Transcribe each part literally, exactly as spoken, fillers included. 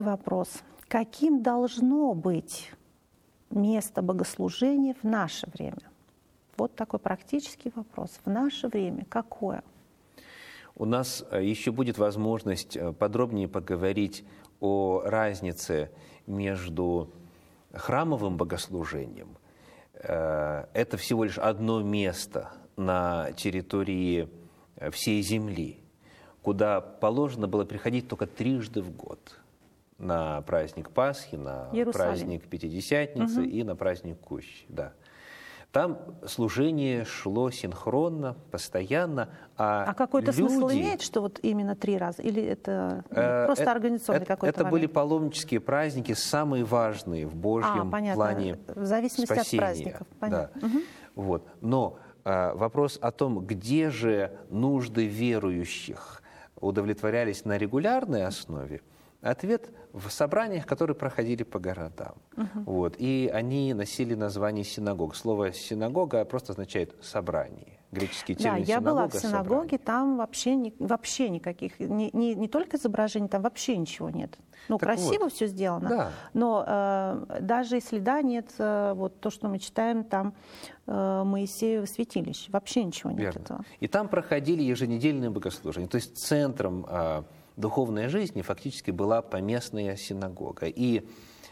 Вопрос. Каким должно быть место богослужения в наше время? Вот такой практический вопрос. В наше время какое? У нас еще будет возможность подробнее поговорить о разнице между храмовым богослужением. Это всего лишь одно место на территории всей земли, куда положено было приходить только трижды в год. На праздник Пасхи, на Иерусалим. Праздник Пятидесятницы Угу. и на праздник Кущи. Да. Там служение шло синхронно, постоянно. А, а какой-то люди, смысл имеет, что вот именно три раза? Или это э, просто это, организационный это, какой-то Это момент? были паломнические праздники, самые важные в Божьем а, понятно. плане В зависимости спасения. от праздников. Понятно. Да. Угу. Вот. Но э, вопрос о том, где же нужды верующих удовлетворялись на регулярной основе, ответ в собраниях, которые проходили по городам. Uh-huh. Вот. И они носили название синагог. Слово «синагога» просто означает «собрание». Греческий термин «синагога». Да, я была в синагоге, собрание. Там вообще, ни, вообще никаких, не, не, не только изображений, там вообще ничего нет. Ну, так красиво вот. Все сделано, да. но э, даже если да, нет, э, вот то, что мы читаем, там э, Моисеево святилище, вообще ничего нет. Верно. Этого. И там проходили еженедельные богослужения. То есть центром э, духовной жизни фактически была поместная синагога. И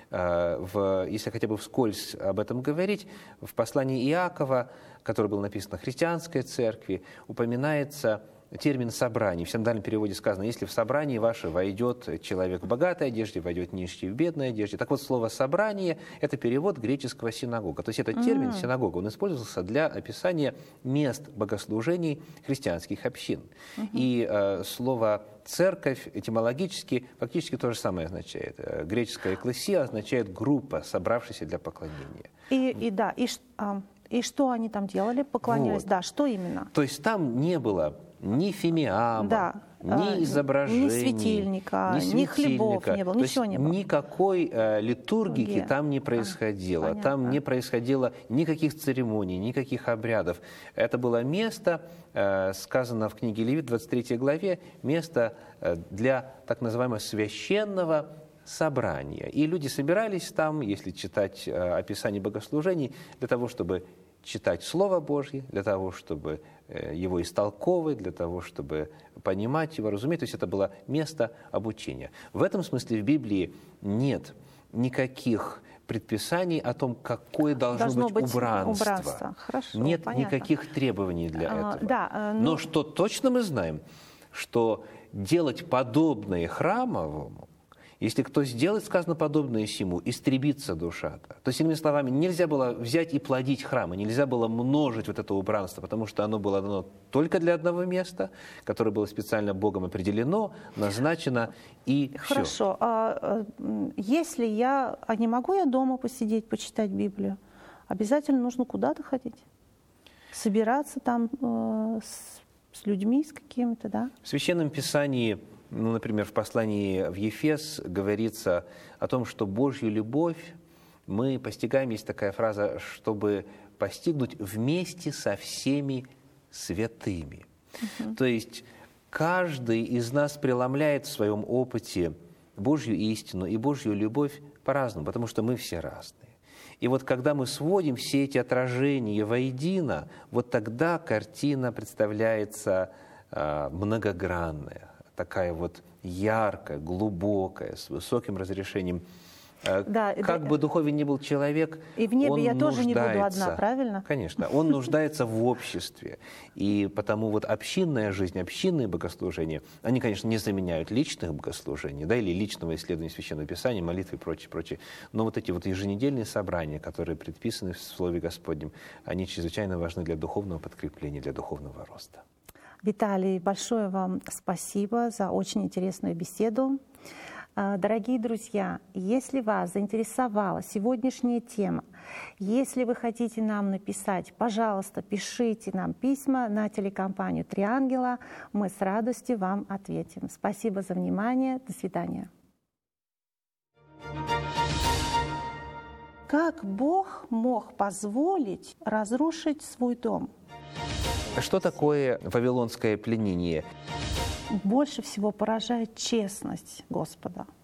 э, в, если хотя бы вскользь об этом говорить, в послании Иакова, которое было написано христианской церкви, упоминается термин «собрание». В синодальном переводе сказано: если в собрании ваше войдет человек в богатой одежде, войдет нищий в бедной одежде. Так вот, слово «собрание» — это перевод греческого «синагога». То есть этот термин Mm. «синагога», он использовался для описания мест богослужений христианских общин. Mm-hmm. И э, слово «церковь» этимологически фактически то же самое означает. Греческая «экклесия» означает «группа, собравшаяся для поклонения». И, и да, и, а, и что они там делали? Поклонялись? Вот. Да, что именно? То есть там не было ни фимиама, да. ни изображений, ни светильника, ни, ни хлебов не было, То ничего есть не было. Никакой э, литургии Литургия. там не происходило. А, там не происходило никаких церемоний, никаких обрядов. Это было место, э, сказано в книге Левит, двадцать третьей главе, место э, для так называемого священного собрания. И люди собирались там, если читать э, описание богослужений, для того, чтобы читать Слово Божье, для того, чтобы его истолковывать, для того, чтобы понимать его, разуметь. То есть это было место обучения. В этом смысле в Библии нет никаких предписаний о том, какое должно, должно быть, быть убранство. убранство. Хорошо, нет понятно. никаких требований для а, этого. Да, ну... Но что точно мы знаем, что делать подобное храмовому, если кто сделает, сказано, подобное сему, истребится душа-то. То есть, иными словами, нельзя было взять и плодить храмы, нельзя было множить вот это убранство, потому что оно было дано только для одного места, которое было специально Богом определено, назначено, и все. Хорошо. А, если я... А не могу я дома посидеть, почитать Библию? Обязательно нужно куда-то ходить? Собираться там э, с, с людьми, с какими-то, да? В Священном Писании... Ну, например, в послании в Ефес говорится о том, что Божью любовь мы постигаем, есть такая фраза, чтобы постигнуть вместе со всеми святыми. Uh-huh. То есть каждый из нас преломляет в своем опыте Божью истину и Божью любовь по-разному, потому что мы все разные. И вот когда мы сводим все эти отражения воедино, вот тогда картина представляется а, многогранная, такая вот яркая, глубокая, с высоким разрешением. Да, как да, бы духовен ни был человек, и в небе он я тоже не буду одна, правильно? Конечно, он нуждается в обществе. И потому вот общинная жизнь, общинные богослужения, они, конечно, не заменяют личных богослужений, да, или личного исследования Священного Писания, молитвы и прочее, прочее. Но вот эти вот еженедельные собрания, которые предписаны в Слове Господнем, они чрезвычайно важны для духовного подкрепления, для духовного роста. Виталий, большое вам спасибо за очень интересную беседу. Дорогие друзья, если вас заинтересовала сегодняшняя тема, если вы хотите нам написать, пожалуйста, пишите нам письма на телекомпанию «Три ангела». Мы с радостью вам ответим. Спасибо за внимание. До свидания. Как Бог мог позволить разрушить свой дом? Что такое вавилонское пленение? Больше всего поражает честность Господа.